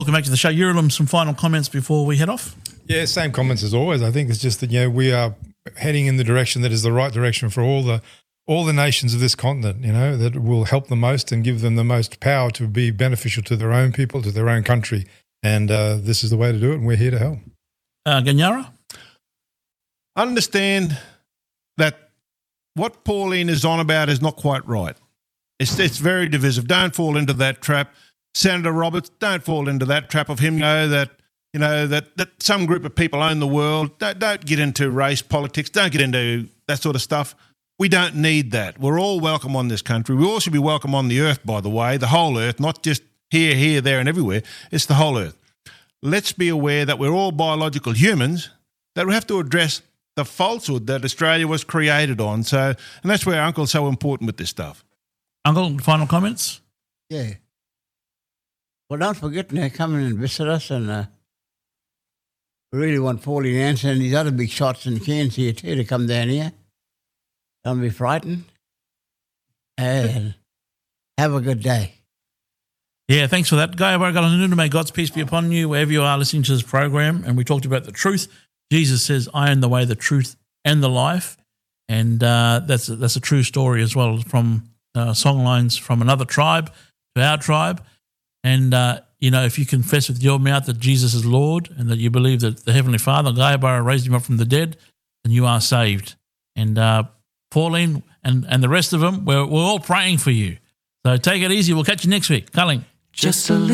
Welcome back to the show. Yurilim, some final comments before we head off? Yeah, same comments as always. I think it's just that, we are heading in the direction that is the right direction for all the nations of this continent, that will help the most and give them the most power to be beneficial to their own people, to their own country. And this is the way to do it, and we're here to help. Ganyara? Understand that what Pauline is on about is not quite right. It's very divisive. Don't fall into that trap. Senator Roberts, don't fall into that trap of him that some group of people own the world. Don't get into race politics. Don't get into that sort of stuff. We don't need that. We're all welcome on this country. We all should be welcome on the earth, by the way, the whole earth, not just here, there and everywhere. It's the whole earth. Let's be aware that we're all biological humans, that we have to address the falsehood that Australia was created on. And that's where Uncle's so important with this stuff. Uncle, final comments? Yeah. Well, don't forget to come in and visit us, and we really want Pauline Hanson and these other big shots in Cairns here too to come down here. Don't be frightened, and have a good day. Yeah, thanks for that. Gaya Baragalanunu, may God's peace be upon you wherever you are listening to this program. And we talked about the truth. Jesus says, I am the way, the truth, and the life. And that's a true story as well, from songlines from another tribe to our tribe. And, if you confess with your mouth that Jesus is Lord and that you believe that the Heavenly Father, Gaya Bara, raised him up from the dead, then you are saved. And Pauline and the rest of them, we're all praying for you. So take it easy. We'll catch you next week. Culling. Just a